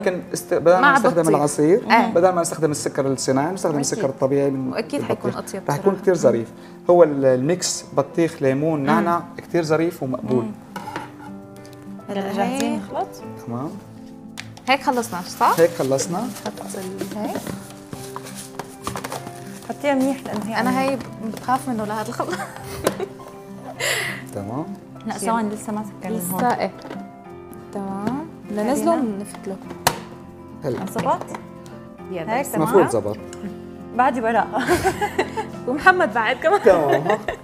ممكن بدل ما نستخدم العصير، بدل ما نستخدم السكر الصناعي نستخدم السكر الطبيعي واكيد حيكون اطيب، رح يكون كثير ظريف. هو الميكس بطيخ ليمون نعناع كثير ظريف ومقبول. هلا جاهزين نخلط؟ تمام، هيك خلصنا صح؟ هيك خلصنا. هيك حطيها منيح لانه هي انا هي بخاف منه لهذا الخلط. تمام. لا ثواني لسه ما سكرنا هون. لسه ايه تمام. لنزله نفتله. هلا زبط؟ هيك تمام؟ المفروض زبط. بعدي براء. ومحمد بعد كمان. تمام.